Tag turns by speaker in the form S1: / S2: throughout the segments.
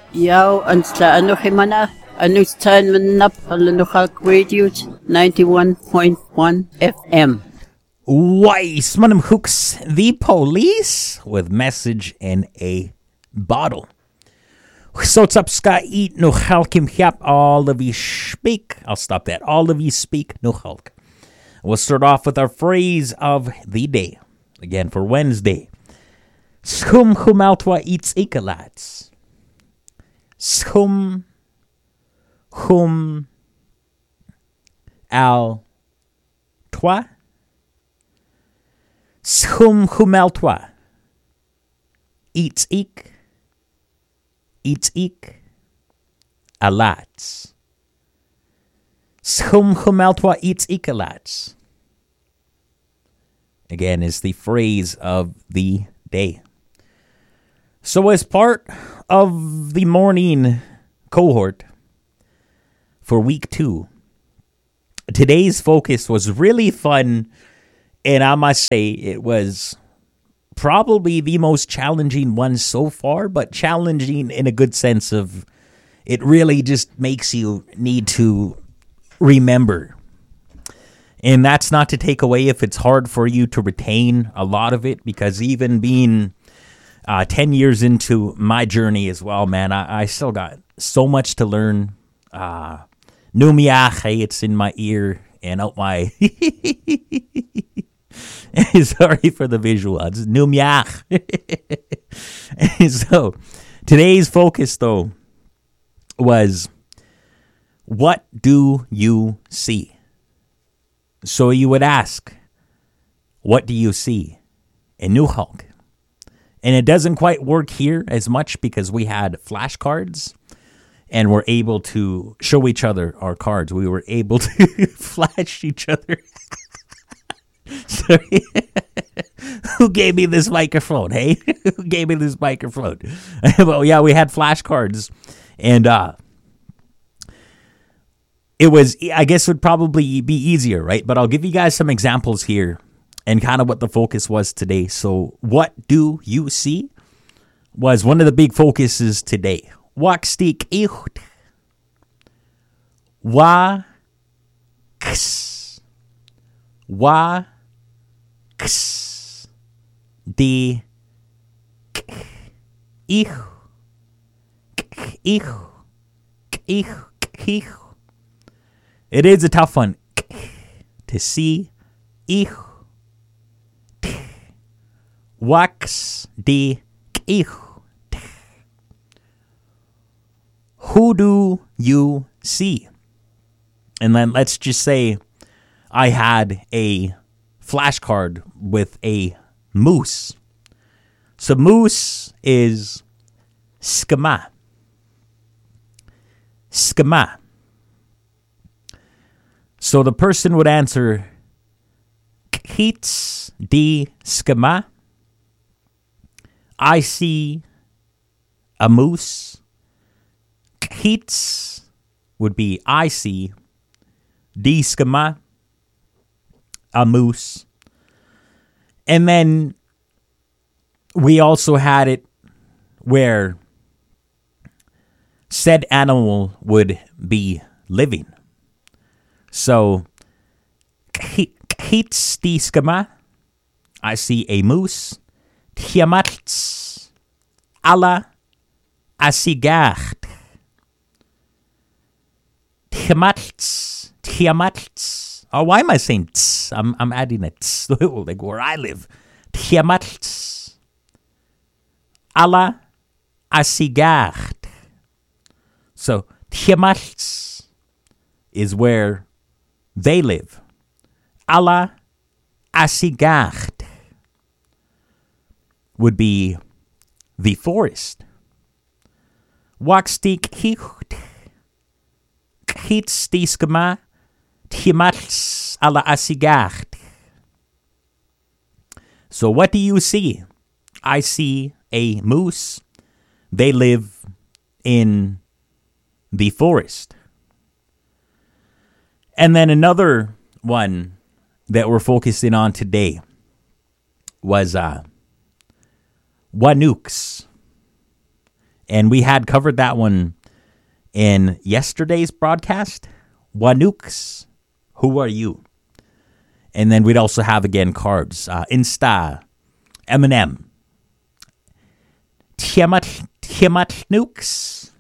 S1: Yaw ansla ano himana anus tan manap alanuhak radios 91.1 FM.
S2: Weiss, Manam Hooks, the police, with message in a bottle. So it's up, Sky eat no halkim hap, all of you speak. I'll stop that. All of you speak no halk. We'll start off with our phrase of the day. Again, for Wednesday. Schum humaltwa eats ikalats. Schum hum al twa. Schum humeltwa eats ik alats. Schum humeltwa eats ik alats. Again, is the phrase of the day. So as part of the morning cohort for week 2, today's focus was really fun. And I must say, it was probably the most challenging one so far, but challenging in a good sense of it really just makes you need to remember. And that's not to take away if it's hard for you to retain a lot of it, because even being 10 years into my journey as well, man, I still got so much to learn. Numiache, it's in my ear and out my... Sorry for the visual. It's Numyach. So today's focus, though, was what do you see? So you would ask, what do you see in Nuhalk? And it doesn't quite work here as much because we had flashcards and we're able to show each other our cards. We were able to flash each other. Sorry. Who gave me this microphone, hey? Who gave me this microphone? Well, yeah, we had flashcards. And it was, I guess it would probably be easier, right? But I'll give you guys some examples here and kind of what the focus was today. So what do you see was one of the big focuses today. Wakstik icht. Wa ks. Wa ks. De k. Ich. Ich. Ich. Ich. It is a tough one to see. Ich. Wax de ich. Who do you see? And then let's just say I had a flashcard with a moose. So moose is skama. Skama. So the person would answer Kits di skama. I see a moose. Kits would be I see. Di skama, a moose. And then we also had it where said animal would be living. So, kits di skama, I see a moose. Tiamatz, alla asigart. Tiamatz. Oh, why am I saying tss? I'm adding a tss, like where I live. Tiamatz. Alla asigart. So, Tiamatz is where they live. Alla asigart would be the forest. Wakstik hicht. Hits die skema. Tiamats alla asigart. So what do you see? I see a moose. They live in the forest. And then another one that we're focusing on today was Wanooks. And we had covered that one in yesterday's broadcast. Wanooks, who are you? And then we'd also have, again, cards. Insta, Eminem. Tiamat Nukes.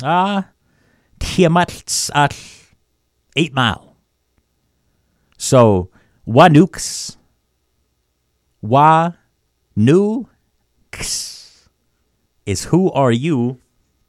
S2: Tiamat's at 8 Mile. So, Wanooks. Wanooks is who are you?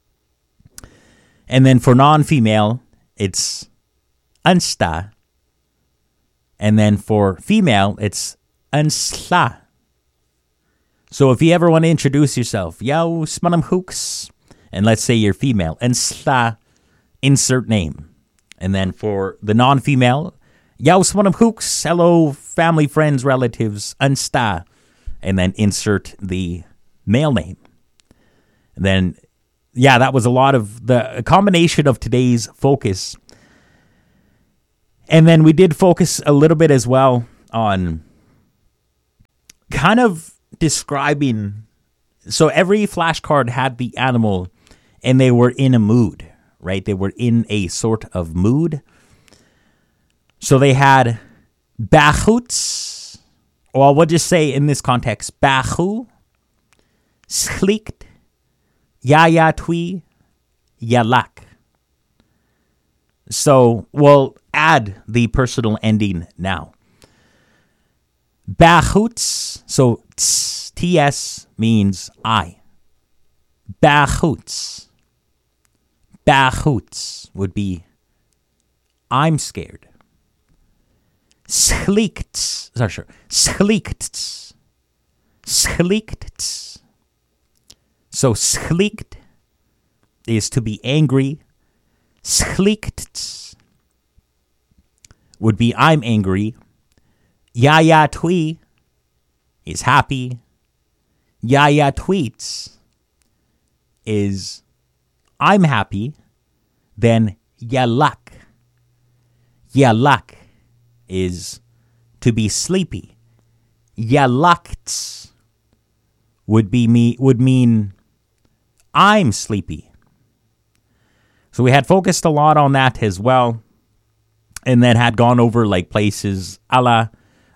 S2: And then for non-female, it's Ansta. And then for female, it's Ansla. So if you ever want to introduce yourself, Yow Smanam Hooks, and let's say you're female, Ansla, insert name. And then for the non-female, Yow Smanam Hooks, hello, family, friends, relatives, Ansta. And then insert the male name. And then, yeah, that was a lot of a combination of today's focus. And then we did focus a little bit as well on kind of describing. So every flashcard had the animal and they were in a mood, right? They were in a sort of mood. So they had Bachuts, or we'll just say in this context, Bachu, Schlicht, Yaya Twi, Yalak. So we'll add the personal ending now. Bachuts, so ts means I. Bachuts. Bachuts would be I'm scared. Schlicht, sorry. Schlicht. Schlicht. So schlicht is to be angry. Schlicht would be I'm angry. Yaya Twi is happy. Yaya Tweets is I'm happy. Then Yalak. Yalak is to be sleepy. Yalakt would mean I'm sleepy. So we had focused a lot on that as well. And then had gone over like places we'll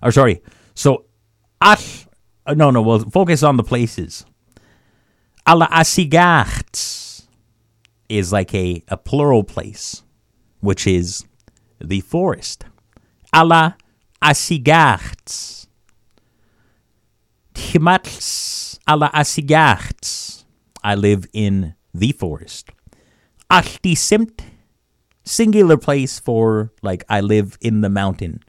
S2: focus on the places. Ala Asigacht is like a plural place, which is the forest. Ala Asigacht. Timatls ala Asigacht. I live in the forest. Achti singular place for, like, I live in the mountain.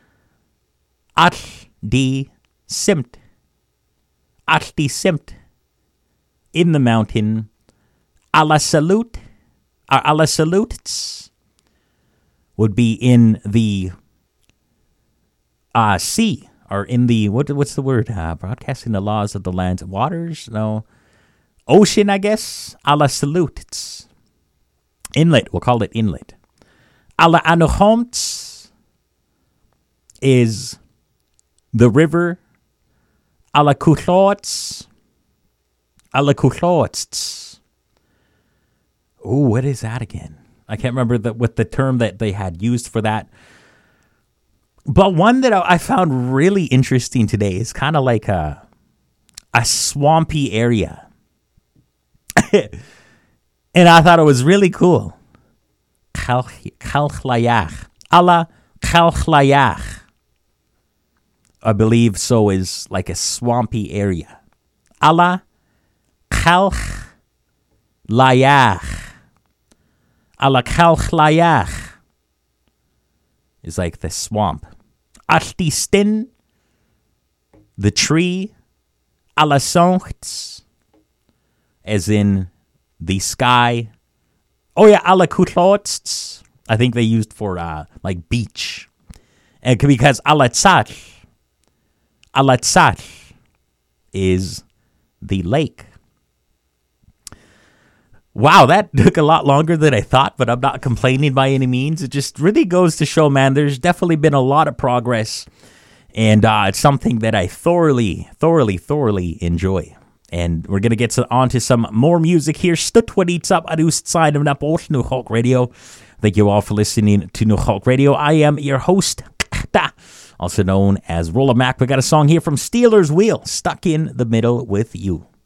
S2: Achti simt. In the mountain. Ala salute would be in the sea, or in the, what's the word? Broadcasting the laws of the lands and waters? No. Ocean, I guess. Ala salute. Inlet, we'll call it inlet. Ala Anochomts is the river. Ala Kuchlots. Oh, what is that again? I can't remember what the term that they had used for that. But one that I found really interesting today is kind of like a swampy area. And I thought it was really cool. Kalchlayach. Ala Kalchlayach. I believe so is like a swampy area. Ala Kalchlayach. Ala Kalchlayach is like the swamp. Achtistin, the tree. Ala Sonchts, as in the sky. Oh yeah, ala Kutlotsts, I think they used for like beach. And because Alatzach is the lake. Wow, that took a lot longer than I thought, but I'm not complaining by any means. It just really goes to show, man, there's definitely been a lot of progress. And it's something that I thoroughly enjoy. And we're going to get on to some more music here. Stutwadits up at side of Napos, New Hulk Radio. Thank you all for listening to New Hulk Radio. I am your host, also known as Rolla Mac. We got a song here from Steelers Wheel, Stuck in the Middle with You.